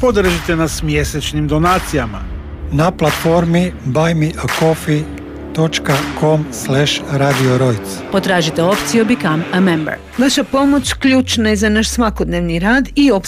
Podržite nas mjesečnim donacijama na platformi buymeacoffee.com/Radio Rojc. Potražite opciju Become a Member. Vaša pomoć ključna je za naš svakodnevni rad i